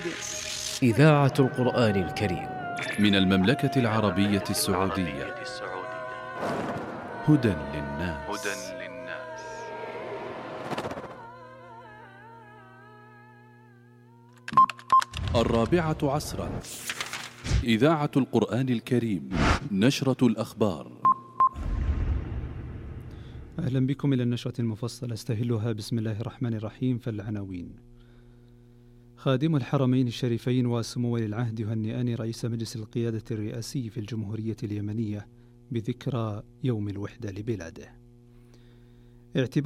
إذاعة القرآن الكريم من المملكة العربية السعودية. هدى للناس. الرابعة عصرا، إذاعة القرآن الكريم، نشرة الأخبار. أهلا بكم إلى النشرة المفصلة، استهلها بسم الله الرحمن الرحيم. فالعناوين: خادم الحرمين الشريفين وسمو ولي العهد يهنئان رئيس مجلس القيادة الرئاسي في الجمهورية اليمنية بذكرى يوم الوحدة لبلاده.